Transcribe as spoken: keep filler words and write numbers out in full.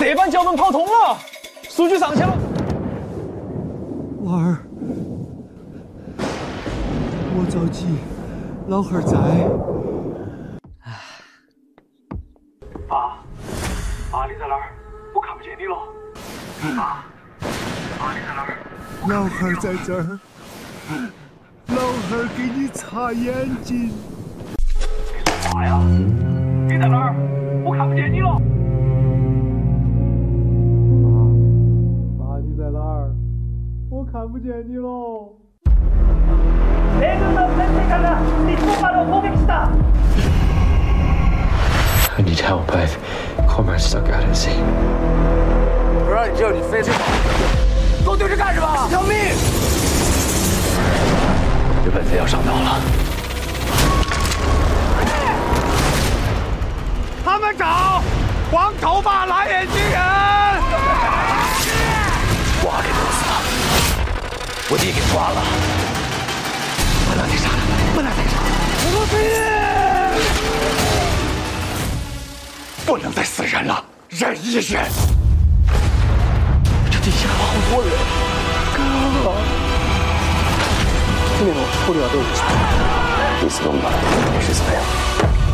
这班脚本跑通了，数据上去了。 娃儿，莫着急，老汉儿在。 爸，爸你在哪儿？我看不见你了。爸，爸你在哪儿？ 老汉儿在这儿，老汉儿给你擦眼睛。 你说啥呀？你在哪儿？我看不见你了。 爸，你在哪儿？我看不见你喽。 米軍の潜水艦が日本丸を攻撃した。 I need help. I've Cormac stuck out at sea. 不让你救你非得跑，都对着干什么？条命！日本飞要上岛了。他们找黄头发蓝眼睛人。我给弄死了，我弟给抓了。不能再杀了，不能再杀了！我飞！不能再死人了，忍一忍。这底下好多人，哥，今年我处理了都五十，第四栋吧，也是怎么样？